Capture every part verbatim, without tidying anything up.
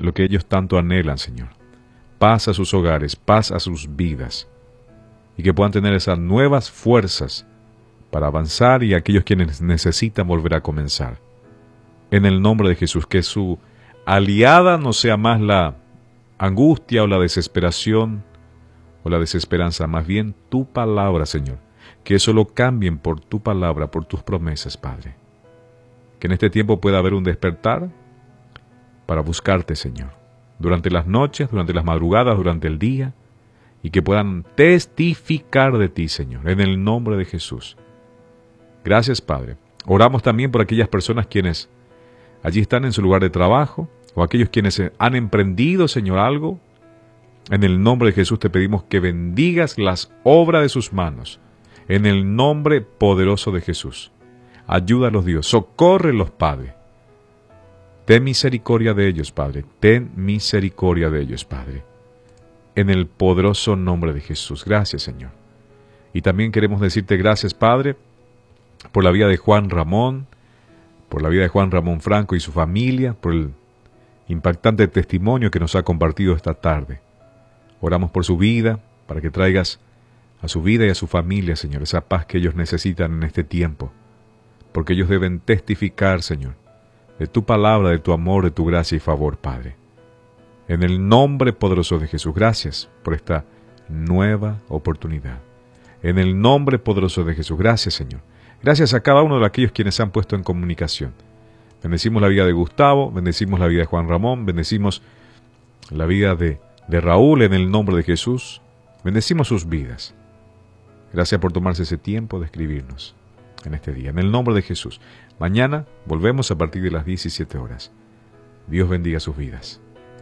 lo que ellos tanto anhelan, Señor. Paz a sus hogares, paz a sus vidas, y que puedan tener esas nuevas fuerzas para avanzar y aquellos quienes necesitan volver a comenzar. En el nombre de Jesús, que su aliada no sea más la angustia o la desesperación o la desesperanza, más bien tu palabra, Señor. Que eso lo cambien por tu palabra, por tus promesas, Padre. Que en este tiempo pueda haber un despertar para buscarte, Señor, durante las noches, durante las madrugadas, durante el día, y que puedan testificar de ti, Señor, en el nombre de Jesús. Gracias, Padre. Oramos también por aquellas personas quienes allí están en su lugar de trabajo, o aquellos quienes han emprendido, Señor, algo. En el nombre de Jesús te pedimos que bendigas las obras de sus manos, en el nombre poderoso de Jesús. Ayúdalos, Dios, socórrelos, Padre. Ten misericordia de ellos, Padre. Ten misericordia de ellos, Padre. En el poderoso nombre de Jesús. Gracias, Señor. Y también queremos decirte gracias, Padre, por la vida de Juan Ramón, por la vida de Juan Ramón Franco y su familia, por el impactante testimonio que nos ha compartido esta tarde. Oramos por su vida, para que traigas a su vida y a su familia, Señor, esa paz que ellos necesitan en este tiempo, porque ellos deben testificar, Señor, de tu palabra, de tu amor, de tu gracia y favor, Padre. En el nombre poderoso de Jesús, gracias por esta nueva oportunidad. En el nombre poderoso de Jesús, gracias, Señor. Gracias a cada uno de aquellos quienes se han puesto en comunicación. Bendecimos la vida de Gustavo, bendecimos la vida de Juan Ramón, bendecimos la vida de, de Raúl en el nombre de Jesús. Bendecimos sus vidas. Gracias por tomarse ese tiempo de escribirnos en este día. En el nombre de Jesús. Mañana volvemos a partir de las diecisiete horas. Dios bendiga sus vidas.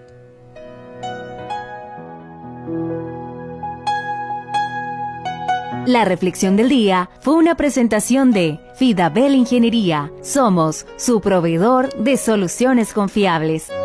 La reflexión del día fue una presentación de Fidabel Ingeniería. Somos su proveedor de soluciones confiables.